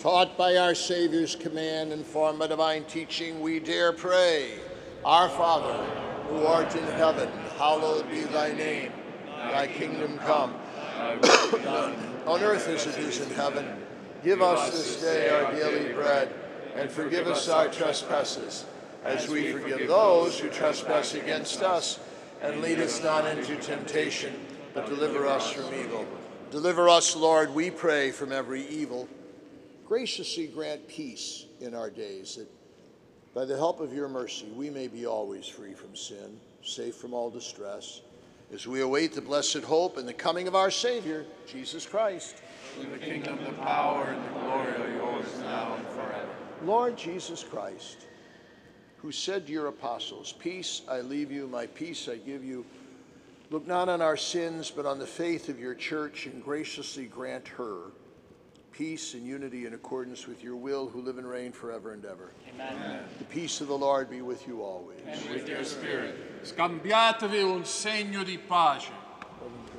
Taught by our Savior's command and formed by divine teaching, we dare pray. Our Father, who art in heaven, hallowed be thy name. Thy kingdom come. Thy will be done on earth as it is in heaven. Give us this day our daily bread, and forgive us our trespasses, as we forgive those who trespass against us. And lead us not into temptation, but deliver us from evil. Deliver us, Lord, we pray, from every evil. Graciously grant peace in our days, that by the help of your mercy we may be always free from sin, safe from all distress, as we await the blessed hope and the coming of our Savior, Jesus Christ. For the kingdom, the power, and the glory are yours now and forever. Lord Jesus Christ, who said to your apostles, "Peace I leave you, my peace I give you," look not on our sins, but on the faith of your church, and graciously grant her peace and unity in accordance with your will, who live and reign forever and ever. Amen. The peace of the Lord be with you always. And with your spirit. Scambiatevi un segno di pace.